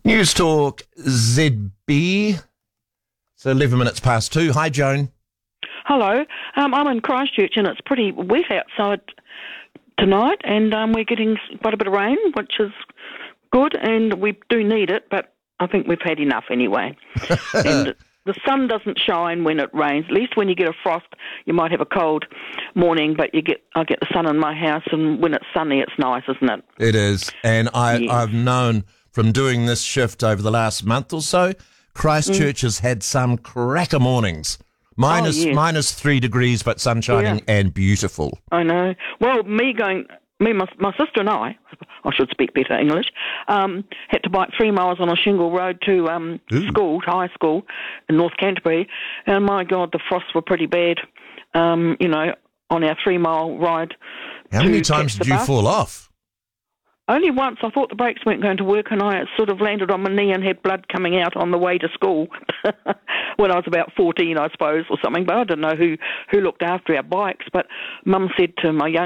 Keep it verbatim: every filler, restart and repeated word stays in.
News Talk Z B. So eleven minutes past two. Hi, Joan. Hello. Um, I'm in Christchurch and it's pretty wet outside tonight, and um, we're getting quite a bit of rain, which is good, and we do need it, but I think we've had enough anyway. And the sun doesn't shine when it rains. At least when you get a frost, you might have a cold morning, but you get I get the sun in my house, and when it's sunny, it's nice, isn't it? It is. And I, Yes. I've known from doing this shift over the last month or so, Christchurch has had some cracker mornings. Minus, Oh, yes. minus three degrees, but sun shining Yeah. and beautiful. I know. Well, me going, me, my, my sister and I, I should speak better English, um, had to bike three miles on a shingle road to um, Ooh. school, to high school in North Canterbury, and my God, the frosts were pretty bad, um, you know, on our three-mile ride. How to many times catch did the you bus. fall off? Only once. I thought the brakes weren't going to work, and I sort of landed on my knee and had blood coming out on the way to school when I was about fourteen, I suppose, or something. But I didn't know who, who looked after our bikes. But Mum said to my young